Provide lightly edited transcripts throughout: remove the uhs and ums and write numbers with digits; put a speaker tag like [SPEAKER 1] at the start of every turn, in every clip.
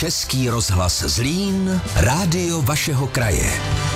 [SPEAKER 1] Český rozhlas Zlín, rádio vašeho kraje.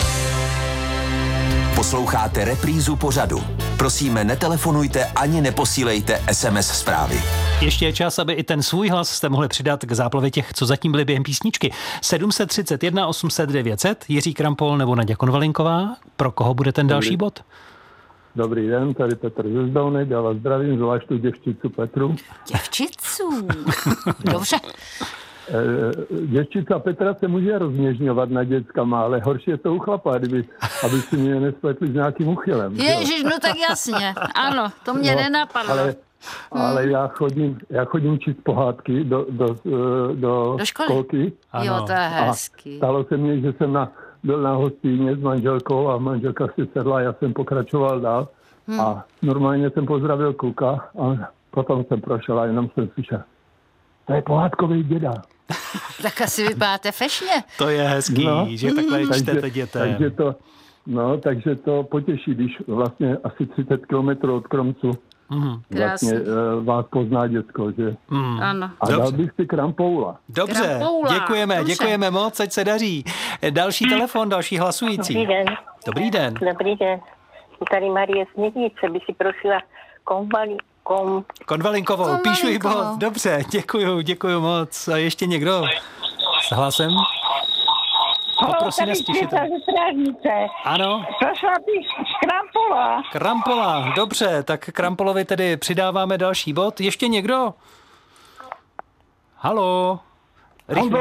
[SPEAKER 1] Posloucháte reprízu pořadu. Prosíme, netelefonujte ani neposílejte SMS zprávy.
[SPEAKER 2] Ještě je čas, aby i ten svůj hlas jste mohli přidat k záplavě těch, co zatím byli během písničky. 731 800 900, Jiří Krampol nebo Naďa Konvalinková. Pro koho bude ten další bod?
[SPEAKER 3] Dobrý den, tady Petr ze Zdovny, já vás zdravím, zvlášť tu děvčicu Petru.
[SPEAKER 4] Děvčicu, dobře.
[SPEAKER 3] Děvčica Petra se může rozměžňovat na dětskama, ale horší je to u chlapa, aby si mě nespletli s nějakým uchylem.
[SPEAKER 4] Ježiš, no tak jasně, ano, to mě nenapadlo.
[SPEAKER 3] Ale já chodím číst pohádky do školky.
[SPEAKER 4] Jo, to je hezký.
[SPEAKER 3] A stalo se mně, že jsem byl na hostíně s manželkou a manželka si sedla, já jsem pokračoval dál a normálně jsem pozdravil kluka a potom jsem prošel a jenom jsem slyšel, to je pohádkový děda.
[SPEAKER 4] Tak asi vypadáte fešně.
[SPEAKER 2] To je hezký, že takhle čtete dětem.
[SPEAKER 3] Takže to potěší, když vlastně asi 30 kilometrů od Kromcu vlastně vás pozná děcko, že?
[SPEAKER 4] Ano.
[SPEAKER 3] A dal bych si Krampoula.
[SPEAKER 2] Dobře,
[SPEAKER 4] Krampoula.
[SPEAKER 2] Děkujeme moc, ať se daří. Další telefon, další hlasující.
[SPEAKER 5] Dobrý den.
[SPEAKER 2] Dobrý den.
[SPEAKER 5] Dobrý den. Tady Marie Snědnice by si prosila
[SPEAKER 2] Konvalinkovou, píšu jí bod. Dobře, děkuju moc. A ještě někdo s hlasem? Poprosím nás
[SPEAKER 5] ze Strážnice.
[SPEAKER 2] Ano.
[SPEAKER 5] Prosila bych Krampola.
[SPEAKER 2] Krampola, dobře, tak Krampolovi tedy přidáváme další bod. Ještě někdo? Haló? Rychle.